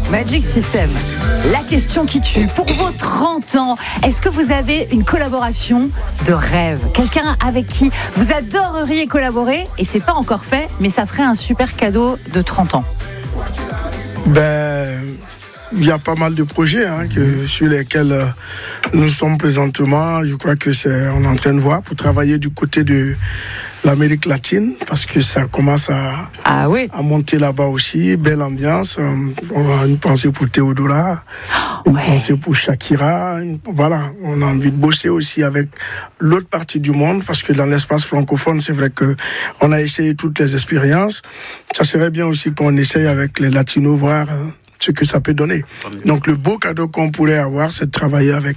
Magic System, la question qui tue. Pour vos 30 ans, est-ce que vous avez une collaboration de rêve? Quelqu'un avec qui vous adoreriez collaborer? Et c'est pas encore fait, mais ça ferait un super cadeau de 30 ans. Il y a pas mal de projets sur lesquels nous sommes présentement. Je crois que on est en train de voir pour travailler du côté de l'Amérique latine, parce que ça commence à monter là-bas aussi. Belle ambiance. On a une pensée pour Théodora, une pensée pour Shakira. Voilà, on a envie de bosser aussi avec l'autre partie du monde, parce que dans l'espace francophone, c'est vrai que on a essayé toutes les expériences. Ça serait bien aussi qu'on essaye avec les latinos, voir ce que ça peut donner. Donc le beau cadeau qu'on pourrait avoir, c'est de travailler avec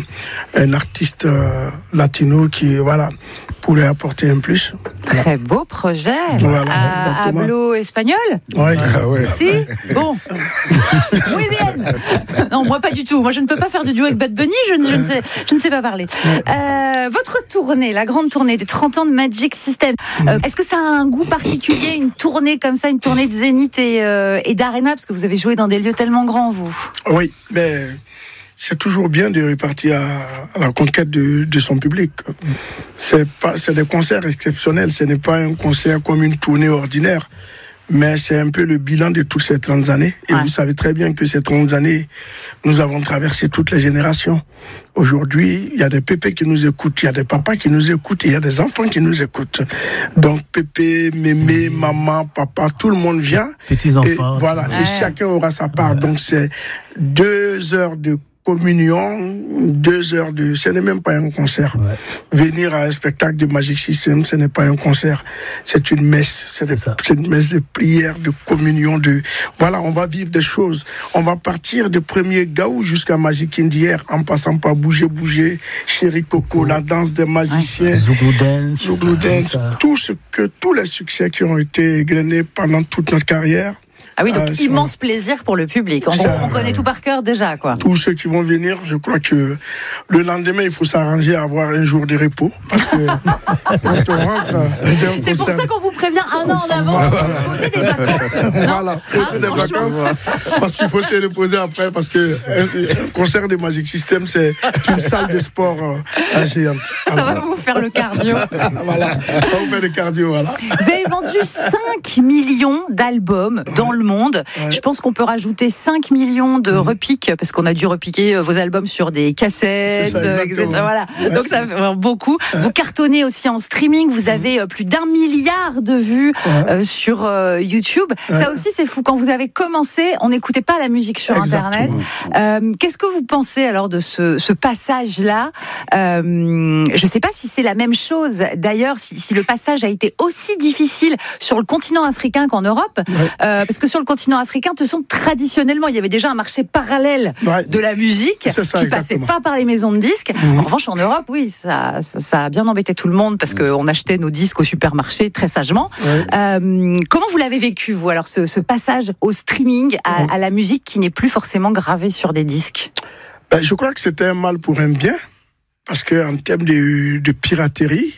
un artiste latino qui pourrait apporter un plus. Très beau projet. Voilà, Hablo espagnol? Oui. Si? Bon. Oui, bien. Non, moi pas du tout. Moi je ne peux pas faire de duo avec Bad Bunny, je ne sais pas parler. Votre tournée, la grande tournée des 30 ans de Magic System, est-ce que ça a un goût particulier, une tournée comme ça, une tournée de Zénith et d'Arena, parce que vous avez joué dans des lieux tellement grands, vous? Oui, mais c'est toujours bien de repartir à la conquête de son public. C'est des concerts exceptionnels, ce n'est pas un concert comme une tournée ordinaire, mais c'est un peu le bilan de toutes ces 30 années. Et vous savez très bien que ces 30 années, nous avons traversé toutes les générations. Aujourd'hui, il y a des pépés qui nous écoutent, il y a des papas qui nous écoutent, et il y a des enfants qui nous écoutent. Donc pépé, mémé, maman, papa, tout le monde vient. Petits-enfants. Et chacun aura sa part. Donc c'est 2 heures de communion, 2 heures ce n'est même pas un concert. Venir à un spectacle de Magic System, ce n'est pas un concert, c'est une messe. C'est une messe de prière, de communion, on va vivre des choses. On va partir de premier Gaou jusqu'à Magic Indière, en passant par Bouger, Chéri Coco, la danse des magiciens, Zouglou Dance, tous les succès qui ont été égrenés pendant toute notre carrière. Ah oui, donc immense plaisir pour le public. On connaît tout par cœur déjà, quoi. Tous ceux qui vont venir, je crois que le lendemain, il faut s'arranger à avoir un jour de repos. Parce que quand on rentre, c'est pour ça qu'on vous prévient un an en avance. Poser des vacances. Poser des vacances. Parce qu'il faut se reposer après. Parce que un concert de Magic System, c'est une salle de sport géante. Ça va vous faire le cardio. Ça va vous faire le cardio, voilà. Vous avez vendu 5 millions d'albums dans le monde. Je pense qu'on peut rajouter 5 millions de repiques, parce qu'on a dû repiquer vos albums sur des cassettes, etc. Voilà. Donc ça fait beaucoup. Vous cartonnez aussi en streaming. Vous avez plus d'1 milliard de vues sur YouTube. Ça aussi, c'est fou. Quand vous avez commencé, on n'écoutait pas la musique sur Internet. Qu'est-ce que vous pensez alors de ce passage-là? Je ne sais pas si c'est la même chose. D'ailleurs, si le passage a été aussi difficile sur le continent africain qu'en Europe, parce que sur le continent africain, traditionnellement, il y avait déjà un marché parallèle de la musique qui passait pas par les maisons de disques. En revanche, en Europe, oui, ça a bien embêté tout le monde, parce qu'on achetait nos disques au supermarché très sagement. Comment vous l'avez vécu, vous, alors, ce passage au streaming, à la musique qui n'est plus forcément gravée sur des disques? Je crois que c'était un mal pour un bien, parce qu'en termes de piraterie,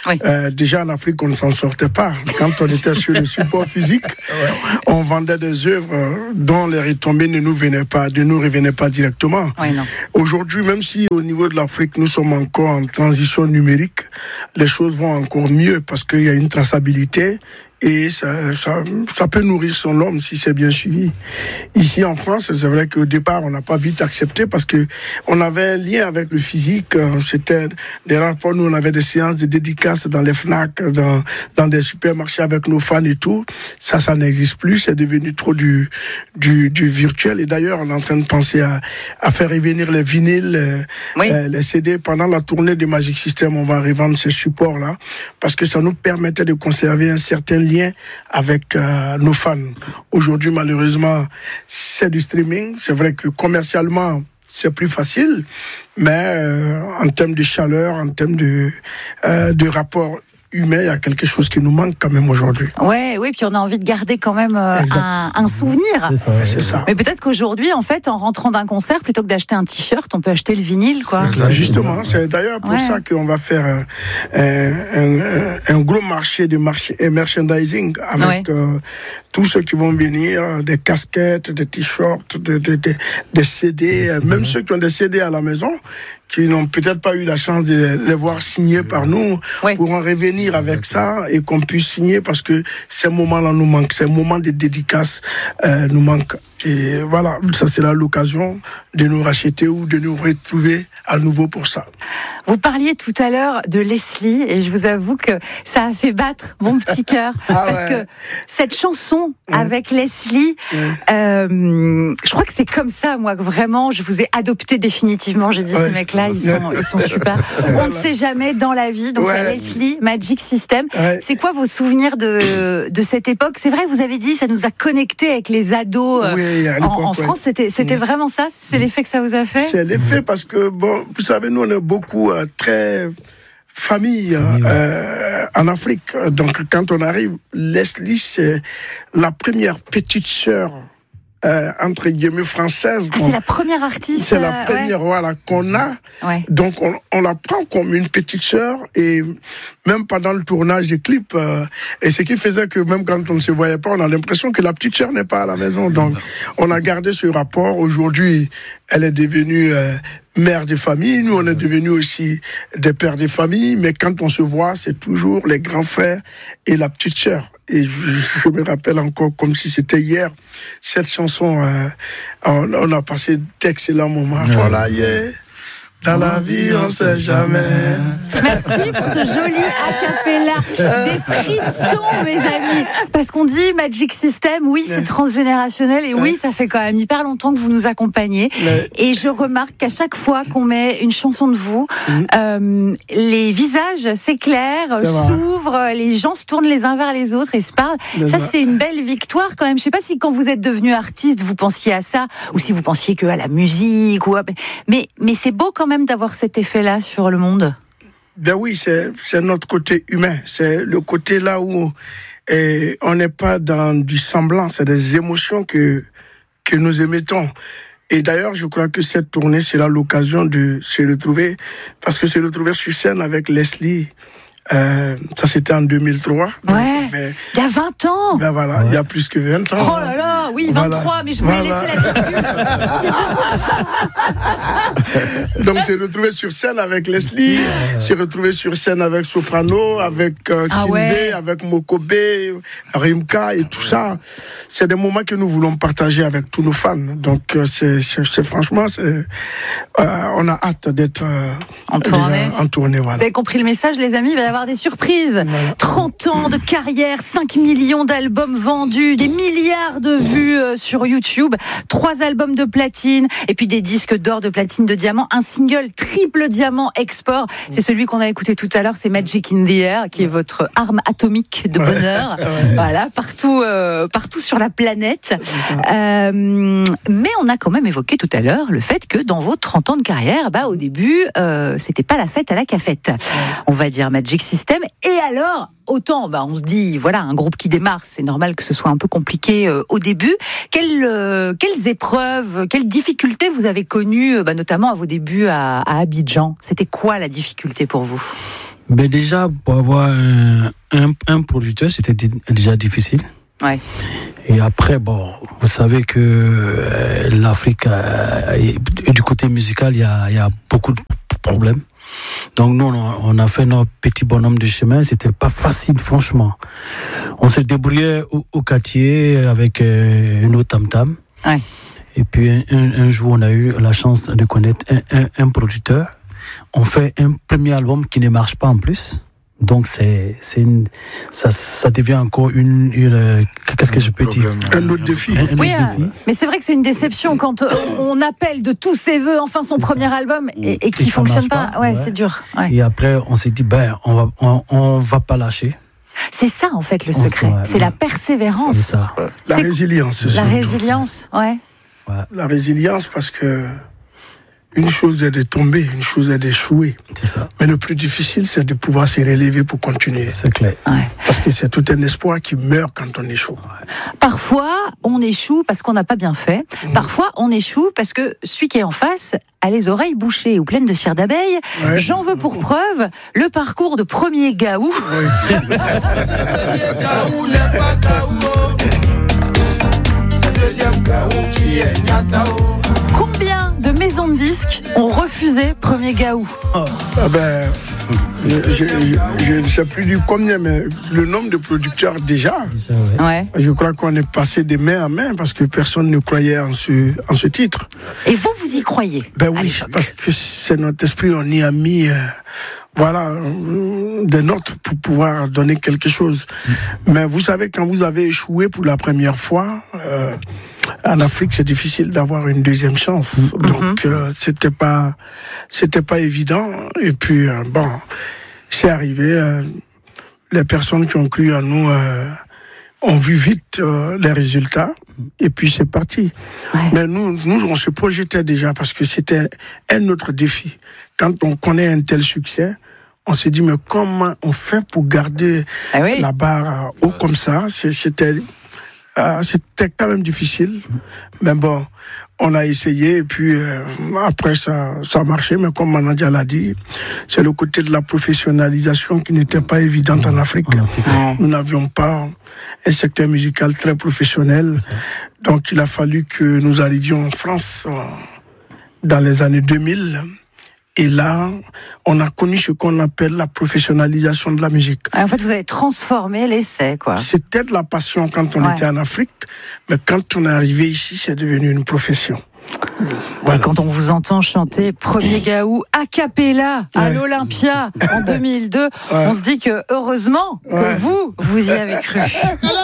déjà en Afrique, on ne s'en sortait pas. Quand on était sur le support physique, on vendait des œuvres dont les retombées ne nous revenaient pas directement. Aujourd'hui, même si au niveau de l'Afrique, nous sommes encore en transition numérique, les choses vont encore mieux, parce qu'il y a une traçabilité. Et ça peut nourrir son homme si c'est bien suivi. Ici en France, c'est vrai qu'au départ, on n'a pas vite accepté, parce que on avait un lien avec le physique. C'était des rapports, nous on avait des séances de dédicaces dans les FNAC, dans des supermarchés avec nos fans et tout. Ça n'existe plus. C'est devenu trop du virtuel. Et d'ailleurs, on est en train de penser à faire revenir les vinyles, les CD. Pendant la tournée de Magic System, on va revendre ces supports-là, parce que ça nous permettait de conserver un certain lien avec nos fans. Aujourd'hui, malheureusement, c'est du streaming. C'est vrai que commercialement, c'est plus facile, mais en termes de chaleur, en termes de rapport humain, il y a quelque chose qui nous manque quand même aujourd'hui. Oui, puis on a envie de garder quand même un souvenir. C'est ça. Mais peut-être qu'aujourd'hui, en fait, en rentrant d'un concert, plutôt que d'acheter un t-shirt, on peut acheter le vinyle, quoi. Justement, c'est d'ailleurs pour ça qu'on va faire un gros marché de merchandising avec tous ceux qui vont venir, des casquettes, des t-shirts, des CD, même ceux qui ont des CD à la maison, qui n'ont peut-être pas eu la chance de les voir signés par nous, pourront revenir avec ça et qu'on puisse signer parce que ces moments-là nous manquent, ces moments de dédicace nous manquent. Et voilà, ça c'est l'occasion de nous racheter ou de nous retrouver à nouveau pour ça. Vous parliez tout à l'heure de Leslie et je vous avoue que ça a fait battre mon petit cœur parce que cette chanson avec Leslie, je crois que c'est comme ça, moi, que vraiment je vous ai adopté définitivement. J'ai dit ces mecs-là, ils sont super. On ne sait jamais dans la vie. Donc Leslie, Magic System. C'est quoi vos souvenirs de cette époque? C'est vrai, vous avez dit, ça nous a connectés avec les ados. En France, c'était vraiment ça? C'est l'effet que ça vous a fait? C'est l'effet parce que, bon, vous savez, nous, on est beaucoup très famille en Afrique. Donc, quand on arrive, Leslie, c'est la première petite sœur, entre guillemets, française. C'est la première artiste. C'est la première, qu'on a. Donc, on la prend comme une petite sœur et même pendant le tournage des clips, et ce qui faisait que même quand on ne se voyait pas, on a l'impression que la petite sœur n'est pas à la maison. Donc, on a gardé ce rapport. Aujourd'hui, elle est devenue mère de famille. Nous, on est devenus aussi des pères de famille. Mais quand on se voit, c'est toujours les grands frères et la petite sœur. Et je me rappelle encore comme si c'était hier, cette chanson, on a passé d'excellents moments. Voilà, dans la vie, on sait jamais. Merci pour ce joli acapella. Des frissons, mes amis. Parce qu'on dit Magic System, oui, c'est transgénérationnel et oui, ça fait quand même hyper longtemps que vous nous accompagnez. Et je remarque qu'à chaque fois qu'on met une chanson de vous, les visages s'éclairent, s'ouvrent, les gens se tournent les uns vers les autres et se parlent. Ça, c'est une belle victoire quand même. Je sais pas si quand vous êtes devenu artiste, vous pensiez à ça ou si vous pensiez que à la musique. Mais c'est beau quand même d'avoir cet effet-là sur le monde. Ben oui, c'est notre côté humain. C'est le côté là où on n'est pas dans du semblant. C'est des émotions que nous émettons. Et d'ailleurs, je crois que cette tournée sera l'occasion de se retrouver, parce que se retrouver sur scène avec Leslie, ça c'était en 2003. Il y a 20 ans. Ben voilà, il y a plus que 20 ans. Oh là là, oui, 23, mais je voulais laisser la virgule. Donc, c'est retrouvé sur scène avec Leslie, c'est retrouvé sur scène avec Soprano, avec Kindé, avec Mokobé, Rimka et tout ça. C'est des moments que nous voulons partager avec tous nos fans. Donc, c'est franchement, on a hâte d'être en tournée. Voilà. Vous avez compris le message, les amis, il va y avoir des surprises. 30 ans de carrière, 5 millions d'albums vendus, des milliards de vues sur YouTube, 3 albums de platine, et puis des disques d'or, de platine, de diamant, un single triple diamant export. C'est celui qu'on a écouté tout à l'heure, c'est Magic in the Air, qui est votre arme atomique de bonheur. Voilà, partout sur la planète. Mais on a quand même évoqué tout à l'heure le fait que dans vos 30 ans de carrière, au début, c'était pas la fête à la cafette. On va dire Magic System. Et alors, autant, on se dit, voilà, un groupe qui démarre, c'est normal que ce soit un peu compliqué au début. Quelles épreuves, quelles difficultés vous avez connues, notamment à vos débuts à Abidjan? C'était quoi la difficulté pour vous? Déjà, pour avoir un producteur, c'était déjà difficile. Ouais. Et après, vous savez que l'Afrique, du côté musical, il y a beaucoup de problèmes. Donc nous, on a fait notre petit bonhomme de chemin. C'était pas facile, franchement. On s'est débrouillé au quartier avec une autre tam-tam. Ouais. Et puis un jour, on a eu la chance de connaître un producteur. On fait un premier album qui ne marche pas en plus. Donc ça devient encore qu'est-ce que je peux dire, un autre défi. Mais c'est vrai que c'est une déception quand on appelle de tous ses voeux enfin son premier album et qui fonctionne pas. C'est dur. Ouais. Et après on s'est dit on va pas lâcher. C'est ça en fait le secret, c'est la persévérance. C'est ça. La résilience. La résilience, ouais. La résilience parce que Une chose est de tomber, une chose est d'échouer. C'est ça. Mais le plus difficile, c'est de pouvoir se relever pour continuer. C'est clair. Ouais. Parce que c'est tout un espoir qui meurt quand on échoue. Parfois, on échoue parce qu'on n'a pas bien fait. Parfois, on échoue parce que celui qui est en face a les oreilles bouchées ou pleines de cire d'abeille. Ouais. J'en veux pour preuve le parcours de premier Gaou. Combien de maisons de disques ont refusé premier Gaou? Ah ben, je ne sais plus du combien, mais le nombre de producteurs déjà, Ouais. je crois qu'on est passé de main à main parce que personne ne croyait en ce titre. Et vous y croyez? Ben à oui, l'époque. parce que c'est notre esprit, on y a mis des notes pour pouvoir donner quelque chose. Mais vous savez, quand vous avez échoué pour la première fois, en Afrique, c'est difficile d'avoir une deuxième chance. Donc, c'était pas évident. Et puis, bon, c'est arrivé. Les personnes qui ont cru en nous ont vu vite les résultats. Et puis, c'est parti. Ouais. Mais nous, on se projetait déjà parce que c'était un autre défi. Quand on connaît un tel succès, on s'est dit, mais comment on fait pour garder la barre haut comme ça? C'était quand même difficile. Mais bon, on a essayé et puis après ça a marché. Mais comme Manadia l'a dit, c'est le côté de la professionnalisation qui n'était pas évidente en Afrique. Ouais. Nous n'avions pas un secteur musical très professionnel. Donc il a fallu que nous arrivions en France dans les années 2000. Et là, on a connu ce qu'on appelle la professionnalisation de la musique. En fait, vous avez transformé l'essai, quoi. C'était de la passion quand on était en Afrique, mais quand on est arrivé ici, c'est devenu une profession. Voilà. Quand on vous entend chanter Premier Gaou a cappella à l'Olympia en 2002, on se dit que heureusement que vous y avez cru.